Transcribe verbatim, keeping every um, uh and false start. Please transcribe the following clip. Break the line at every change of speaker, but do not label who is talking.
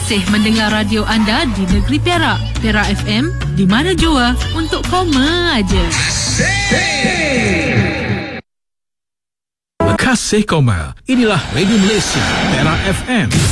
masih mendengar radio anda di negeri Perak. Perak F M, di mana jua untuk koma aja.
Kasih Koma. Inilah Radio Malaysia, Perak F M.